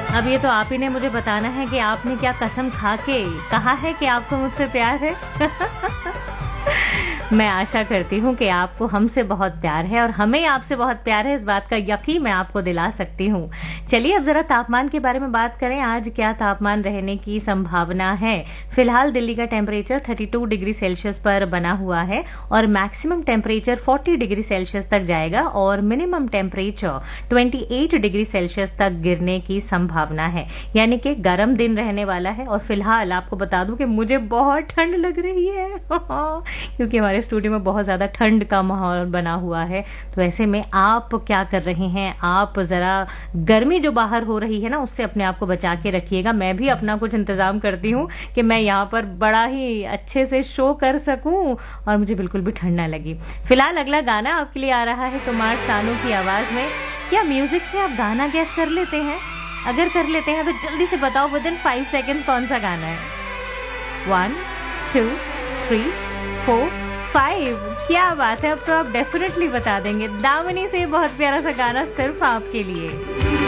अब ये तो आप ही ने मुझे बताना है कि आपने क्या कसम खा के कहा है कि आपको मुझसे प्यार है। मैं आशा करती हूँ कि आपको हमसे बहुत प्यार है और हमें आपसे बहुत प्यार है, इस बात का यकीन मैं आपको दिला सकती हूँ। चलिए अब जरा तापमान के बारे में बात करें। आज क्या तापमान रहने की संभावना है? फिलहाल दिल्ली का टेम्परेचर 32 डिग्री सेल्सियस पर बना हुआ है और मैक्सिमम टेम्परेचर 40 डिग्री सेल्सियस तक जाएगा और मिनिमम टेम्परेचर 28 डिग्री सेल्सियस तक गिरने की संभावना है, यानी कि गर्म दिन रहने वाला है। और फिलहाल आपको बता दूं कि मुझे बहुत ठंड लग रही है क्योंकि हमारे स्टूडियो में बहुत ज्यादा ठंड का माहौल बना हुआ है। तो ऐसे में आप क्या कर रहे हैं? आप जरा गर्मी जो बाहर हो रही है ना, उससे अपने आप को बचा के रखिएगा। मैं भी अपना कुछ इंतजाम करती हूँ कि मैं यहाँ पर बड़ा ही अच्छे से शो कर सकूं और मुझे बिल्कुल भी ठंड ना लगी। फिलहाल अगला गाना आपके लिए आ रहा है कुमार सानू की आवाज में। क्या म्यूजिक से आप गाना गैस कर लेते हैं? अगर कर लेते हैं तो जल्दी से बताओ विदिन 5 सेकेंड कौन सा गाना है। 1 2 3 4 5। क्या बात है, अब तो आप डेफिनेटली बता देंगे। दामिनी से बहुत प्यारा सा गाना सिर्फ आपके लिए।